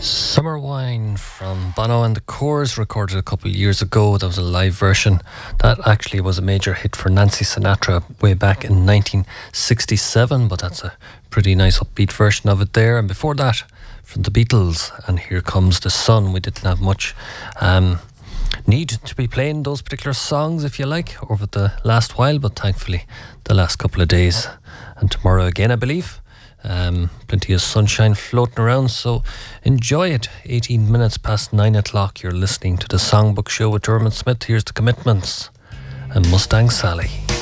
Summer Wine from Bono and the Coors, recorded a couple of years ago. That was a live version. That actually was a major hit for Nancy Sinatra way back in 1967, but that's a pretty nice upbeat version of it there. And before that, from the Beatles, and Here Comes the Sun. We didn't have much need to be playing those particular songs, if you like, over the last while, but thankfully the last couple of days and tomorrow again, I believe. Plenty of sunshine floating around, so enjoy it. 18 minutes past 9 o'clock, you're listening to the Songbook Show with Dermot Smith. Here's the Commitments and Mustang Sally.